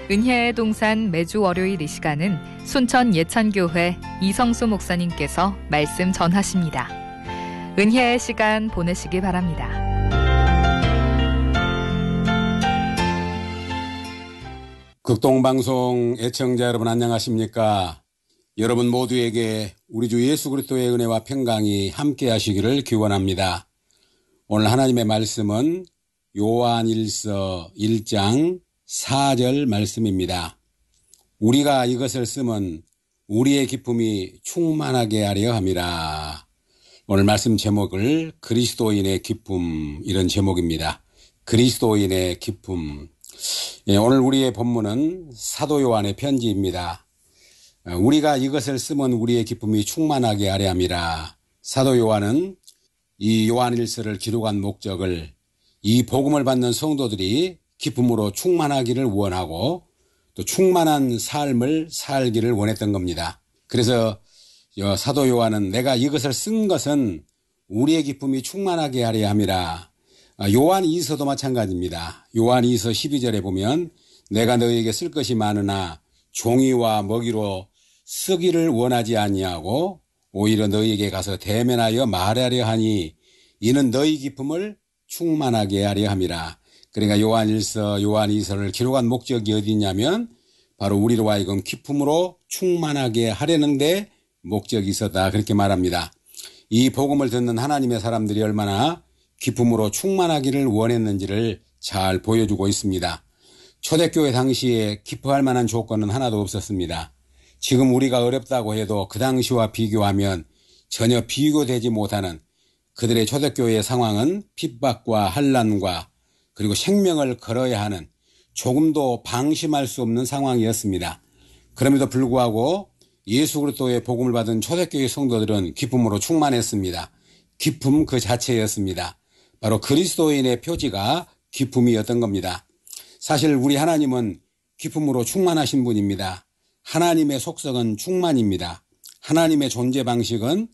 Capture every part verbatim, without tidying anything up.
은혜의 동산 매주 월요일 이 시간은 순천 예찬교회 이성수 목사님께서 말씀 전하십니다. 은혜의 시간 보내시기 바랍니다. 극동방송 애청자 여러분 안녕하십니까? 여러분 모두에게 우리 주 예수 그리스도의 은혜와 평강이 함께 하시기를 기원합니다. 오늘 하나님의 말씀은 요한일서 일 장 사 절 말씀입니다. 우리가 이것을 쓰면 우리의 기쁨이 충만하게 하려 함이라. 오늘 말씀 제목을 그리스도인의 기쁨, 이런 제목입니다. 그리스도인의 기쁨. 예, 오늘 우리의 본문은 사도 요한의 편지입니다. 우리가 이것을 쓰면 우리의 기쁨이 충만하게 하려 함이라. 사도 요한은 이 요한일서를 기록한 목적을 이 복음을 받는 성도들이 기쁨으로 충만하기를 원하고 또 충만한 삶을 살기를 원했던 겁니다. 그래서 사도 요한은 내가 이것을 쓴 것은 우리의 기쁨이 충만하게 하려 함이라. 요한 이서도 마찬가지입니다. 요한 이서 십이 절에 보면 내가 너희에게 쓸 것이 많으나 종이와 먹이로 쓰기를 원하지 아니하고 오히려 너희에게 가서 대면하여 말하려 하니 이는 너희 기쁨을 충만하게 하려 함이라. 그러니까 요한일서, 요한이서를 기록한 목적이 어디 있냐면 바로 우리로 하여금 기쁨으로 충만하게 하려는데 목적이 있었다, 그렇게 말합니다. 이 복음을 듣는 하나님의 사람들이 얼마나 기쁨으로 충만하기를 원했는지를 잘 보여주고 있습니다. 초대교회 당시에 기뻐할 만한 조건은 하나도 없었습니다. 지금 우리가 어렵다고 해도 그 당시와 비교하면 전혀 비교되지 못하는 그들의 초대교회의 상황은 핍박과 환난과 그리고 생명을 걸어야 하는 조금도 방심할 수 없는 상황이었습니다. 그럼에도 불구하고 예수 그리스도의 복음을 받은 초대교회 성도들은 기쁨으로 충만했습니다. 기쁨 그 자체였습니다. 바로 그리스도인의 표지가 기쁨이었던 겁니다. 사실 우리 하나님은 기쁨으로 충만하신 분입니다. 하나님의 속성은 충만입니다. 하나님의 존재 방식은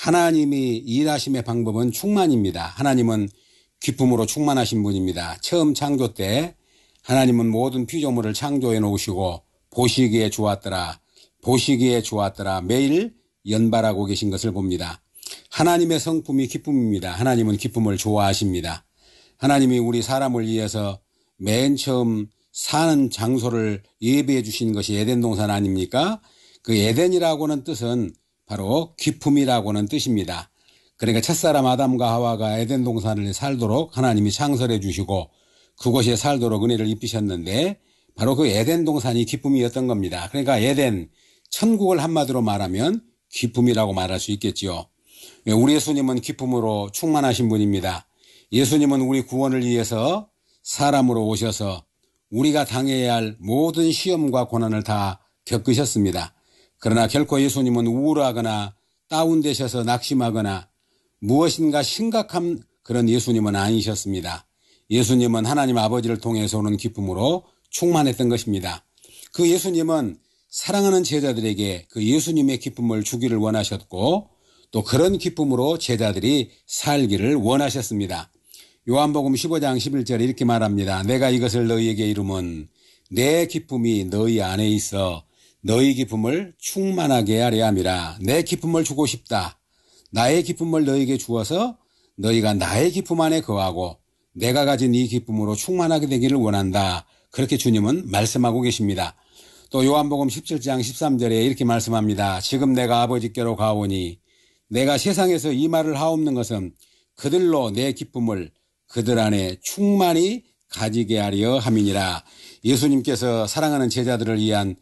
하나님이 일하심의 방법은 충만입니다. 하나님은 기쁨으로 충만하신 분입니다. 처음 창조 때 하나님은 모든 피조물을 창조해 놓으시고 보시기에 좋았더라, 보시기에 좋았더라 매일 연발하고 계신 것을 봅니다. 하나님의 성품이 기쁨입니다. 하나님은 기쁨을 좋아하십니다. 하나님이 우리 사람을 위해서 맨 처음 사는 장소를 예비해 주신 것이 에덴 동산 아닙니까? 그 에덴이라고는 뜻은 바로 기쁨이라고는 뜻입니다. 그러니까 첫사람 아담과 하와가 에덴 동산을 살도록 하나님이 창설해 주시고 그곳에 살도록 은혜를 입히셨는데 바로 그 에덴 동산이 기쁨이었던 겁니다. 그러니까 에덴, 천국을 한마디로 말하면 기쁨이라고 말할 수 있겠지요. 우리 예수님은 기쁨으로 충만하신 분입니다. 예수님은 우리 구원을 위해서 사람으로 오셔서 우리가 당해야 할 모든 시험과 고난을 다 겪으셨습니다. 그러나 결코 예수님은 우울하거나 다운되셔서 낙심하거나 무엇인가 심각한 그런 예수님은 아니셨습니다. 예수님은 하나님 아버지를 통해서 오는 기쁨으로 충만했던 것입니다. 그 예수님은 사랑하는 제자들에게 그 예수님의 기쁨을 주기를 원하셨고 또 그런 기쁨으로 제자들이 살기를 원하셨습니다. 요한복음 십오 장 십일 절에 이렇게 말합니다. 내가 이것을 너희에게 이루면 내 기쁨이 너희 안에 있어 너희 기쁨을 충만하게 하려 함이라. 내 기쁨을 주고 싶다. 나의 기쁨을 너희에게 주어서 너희가 나의 기쁨 안에 거하고 내가 가진 이 기쁨으로 충만하게 되기를 원한다. 그렇게 주님은 말씀하고 계십니다. 또 요한복음 십칠 장 십삼 절에 이렇게 말씀합니다. 지금 내가 아버지께로 가오니 내가 세상에서 이 말을 하옵는 것은 그들로 내 기쁨을 그들 안에 충만히 가지게 하려 함이니라. 예수님께서 사랑하는 제자들을 위한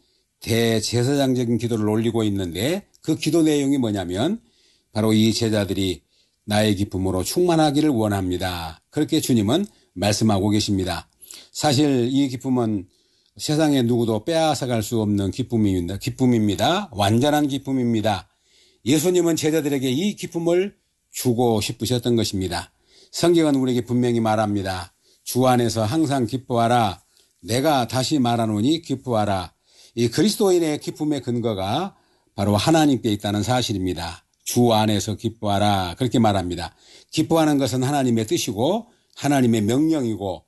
대제사장적인 기도를 올리고 있는데 그 기도 내용이 뭐냐면 바로 이 제자들이 나의 기쁨으로 충만하기를 원합니다. 그렇게 주님은 말씀하고 계십니다. 사실 이 기쁨은 세상에 누구도 빼앗아갈 수 없는 기쁨입니다. 기쁨입니다. 완전한 기쁨입니다. 예수님은 제자들에게 이 기쁨을 주고 싶으셨던 것입니다. 성경은 우리에게 분명히 말합니다. 주 안에서 항상 기뻐하라. 내가 다시 말하노니 기뻐하라. 이 그리스도인의 기쁨의 근거가 바로 하나님께 있다는 사실입니다. 주 안에서 기뻐하라 그렇게 말합니다. 기뻐하는 것은 하나님의 뜻이고 하나님의 명령이고